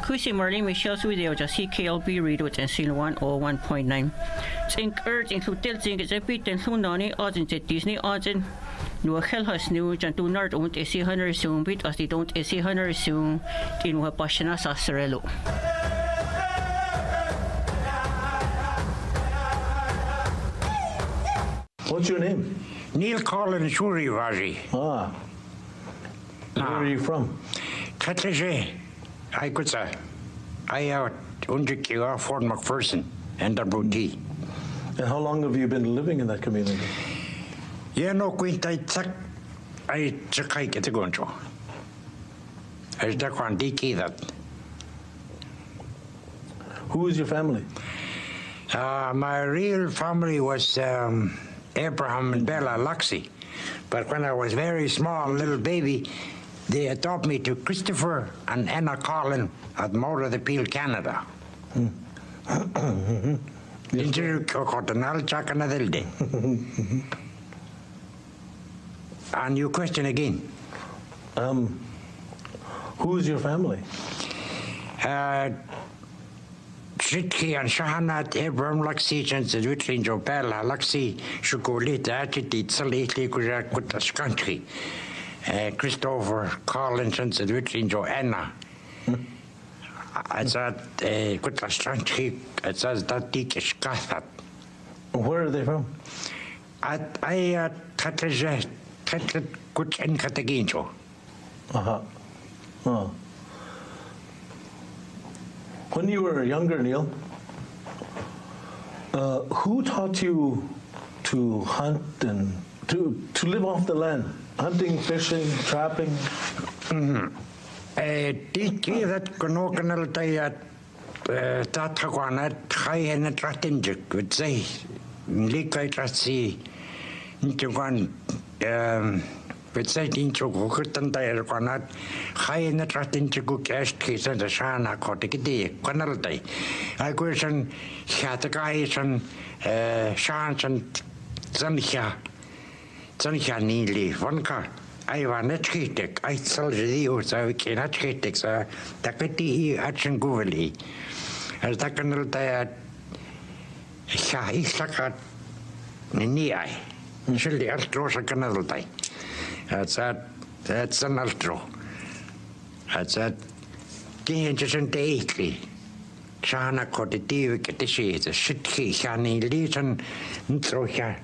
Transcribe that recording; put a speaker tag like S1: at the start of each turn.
S1: Kusi Marley Michelle's video just CKLB radio at Seal 101.9. Think urge in hotel thing is a bit and Hunani odds in Disney odds in no hell has new and do not own a sea hunter soon bit as they don't a sea hunter soon in what Pashana Sassarello.
S2: What's your name?
S3: Neil Collins Shurivaji.
S2: Ah. Where are you from?
S3: Tatlaje. I could say. I out Unjiki Fort McPherson and Abruti.
S2: And how long have you been living in that community?
S3: Yeah, no, quint I took I get to go into. I stuck on DK that.
S2: Who is your family?
S3: My real family was Abraham and Bella Luxie. But when I was very small, little baby, they adopted me to Christopher and Anna Collin at Motor of the Peel, Canada. And your question again?
S2: Who is your family?
S3: Shitki and Shahanat, Abraham Luxie, and the Whitling Jobella, Luxie, Shukolita, Attitude, Saliti, Kutas country. Christopher Collins and the Whitling Joanna. I said, Kutas country, it says that Dikish Kathat.
S2: Where are they from?
S3: I Tatlaje, Tatlet Kut and Kataginjo.
S2: Oh. When you were younger, Neil, who taught you to hunt and to live off the land? Hunting, fishing, trapping?
S3: Diki that Konokanal Tayat Tathawanat High and Tratinjik would say, Likai Trasi into one. But say into Kutan Diagonat, high in the Tratin to cook ash case and the Shana Kotikidi, Conalday. I question Hatagais and Shans and Zanha nearly one car. I want a chitic. I told you, so we cannot chitic, sir. Takati action governly. As the canal diet Shahisakat Niai. Shall the Astros a canal day. That's an altro. That's that. Gihanges daily. Shana Kotitiv get the shades, a shitty, shani, legion, and throw here.